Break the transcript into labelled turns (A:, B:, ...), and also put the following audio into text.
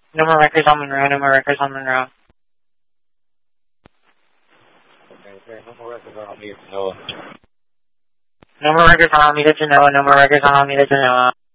A: No more records on Monroe. No more records on Monroe.
B: Okay, sir. No more records on Alameda, Genoa.
A: No more records on Alameda, Genoa. No more records on Alameda, Genoa.